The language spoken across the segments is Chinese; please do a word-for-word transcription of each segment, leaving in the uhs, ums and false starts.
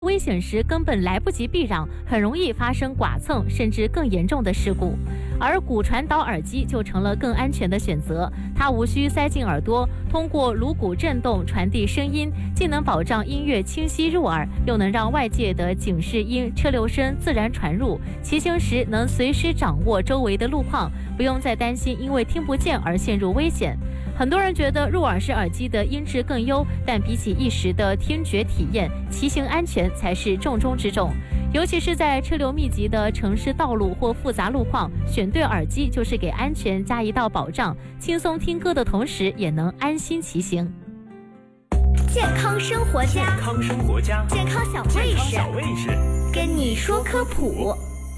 危险时根本来不及避让，很容易发生剐蹭甚至更严重的事故。而骨传导耳机就成了更安全的选择，它无需塞进耳朵，通过颅骨震动传递声音，既能保障音乐清晰入耳，又能让外界的警示音、车流声自然传入。骑行时能随时掌握周围的路况，不用再担心因为听不见而陷入危险。很多人觉得入耳式耳机的音质更优，但比起一时的听觉体验，骑行安全才是重中之重。尤其是在车流密集的城市道路或复杂路况，选对耳机就是给安全加一道保障，轻松听歌的同时也能安心骑行。 健康生活家， 健康生活家， 健康小卫士， 小卫士跟你说科普。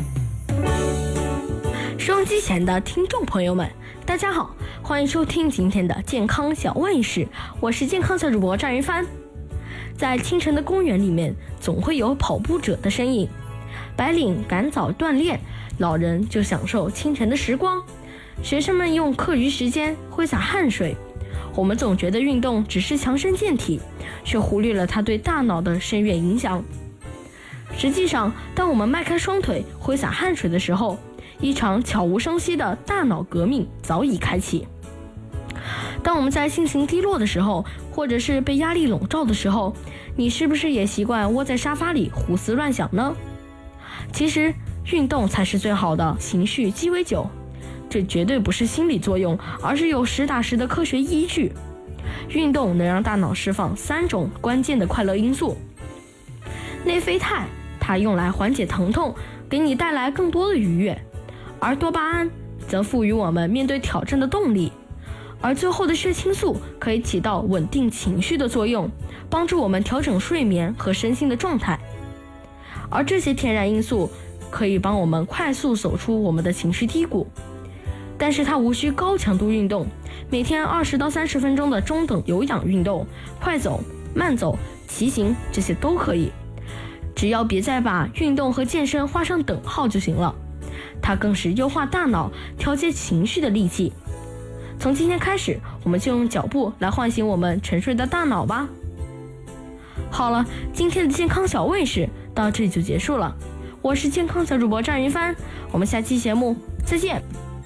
收音机前的听众朋友们，大家好，欢迎收听今天的健康小卫士，我是健康小主播张云帆。在清晨的公园里面，总会有跑步者的身影。白领赶早锻炼，老人就享受清晨的时光。学生们用课余时间挥洒汗水。我们总觉得运动只是强身健体，却忽略了它对大脑的深远影响。实际上，当我们迈开双腿挥洒汗水的时候，一场悄无声息的大脑革命早已开启。当我们在心情低落的时候，或者是被压力笼罩的时候，你是不是也习惯窝在沙发里胡思乱想呢？其实运动才是最好的情绪鸡尾酒，这绝对不是心理作用，而是有实打实的科学依据。运动能让大脑释放三种关键的快乐因素。内啡肽，它用来缓解疼痛，给你带来更多的愉悦，而多巴胺则赋予我们面对挑战的动力。而最后的血清素可以起到稳定情绪的作用，帮助我们调整睡眠和身心的状态。而这些天然因素可以帮我们快速走出我们的情绪低谷，但是它无需高强度运动，每天二十到三十分钟的中等有氧运动，快走、慢走、骑行这些都可以，只要别再把运动和健身画上等号就行了。它更是优化大脑、调节情绪的利器。从今天开始，我们就用脚步来唤醒我们沉睡的大脑吧。好了，今天的健康小卫士到这里就结束了。我是健康小主播张云帆，我们下期节目再见。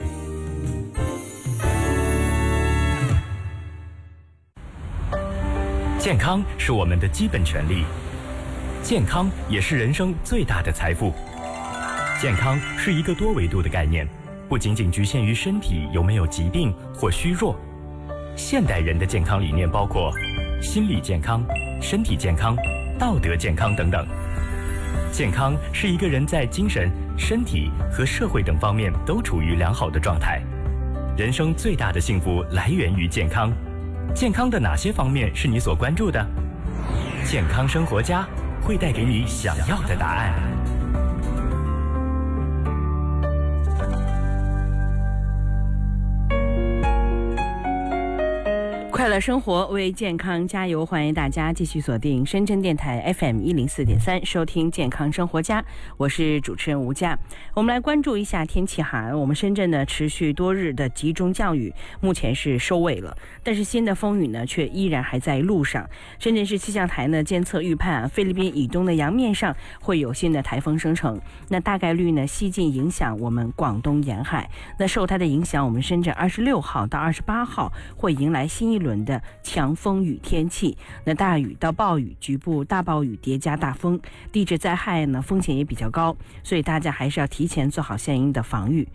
健康是我们的基本权利，健康也是人生最大的财富。健康是一个多维度的概念，不仅仅局限于身体有没有疾病或虚弱。现代人的健康理念包括心理健康、身体健康、道德健康等等。健康是一个人在精神、身体和社会等方面都处于良好的状态。人生最大的幸福来源于健康。健康的哪些方面是你所关注的？健康生活家会带给你想要的答案。 快乐生活，为健康加油！欢迎大家继续锁定深圳电台 F M 一零四点三，收听健康生活家，我是主持人吴佳。我们来关注一下天气寒。我们深圳呢持续多日的集中降雨，目前是收尾了，但是新的风雨呢却依然还在路上。深圳市气象台呢监测预判、啊、菲律宾以东的洋面上会有新的台风生成，那大概率呢西进影响我们广东沿海。那受它的影响，我们深圳二十六号到二十八号会迎来新一轮的强风雨天气，那大雨到暴雨，局部大暴雨叠加大风，地质灾害呢风险也比较高，所以大家还是要提前做好相应的防御。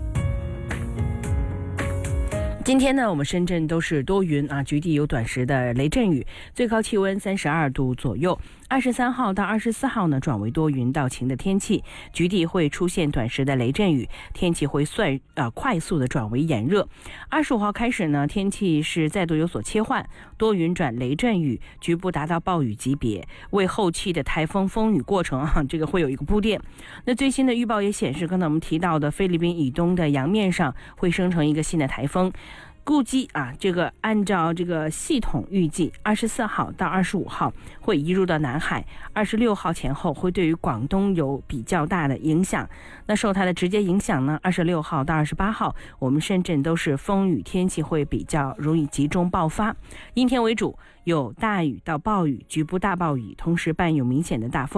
今天呢，我们深圳都是多云啊，局地有短时的雷阵雨，最高气温三十二度左右。二十三号到二十四号呢，转为多云到晴的天气，局地会出现短时的雷阵雨，天气会算呃快速的转为炎热。二十五号开始呢，天气是再度有所切换，多云转雷阵雨，局部达到暴雨级别，为后期的台风风雨过程啊，这个会有一个铺垫。那最新的预报也显示，刚才我们提到的菲律宾以东的洋面上会生成一个新的台风。 估计啊，这个按照这个系统预计，二十四号到二十五号会移入到南海，二十六号前后会对于广东有比较大的影响。那受它的直接影响呢，二十六号到二十八号，我们深圳都是风雨天气会比较容易集中爆发，阴天为主，有大雨到暴雨，局部大暴雨，同时伴有明显的大风。